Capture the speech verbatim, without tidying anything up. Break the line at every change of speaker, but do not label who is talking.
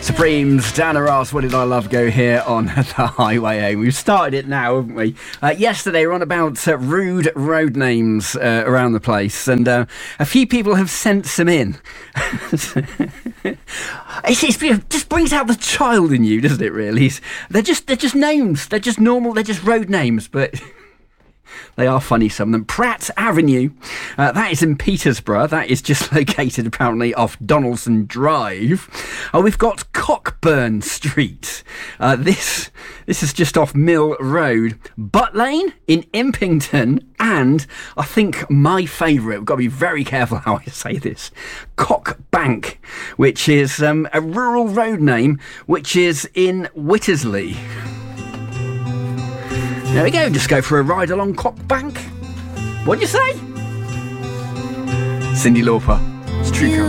Supremes, Diana Ross, What Did I Love Go here on the Highway Home. We've started it now, haven't we? Uh, yesterday we were on about uh, rude road names uh, around the place, and uh, a few people have sent some in. it's, it's, it just brings out the child in you, doesn't it, really? It's, they're just they're just names. They're just normal, they're just road names, but... They are funny, some of them. Pratt Avenue, uh, that is in Petersburg. That is just located apparently off Donaldson Drive. Oh, we've got Cockburn Street. Uh, this this is just off Mill Road. Butt Lane in Impington. And I think my favourite, we've got to be very careful how I say this, Cock Bank, which is um, a rural road name, which is in Wittersley. There we go, just go for a ride along Cock Bank. What'd you say? Cyndi Lauper. It's true.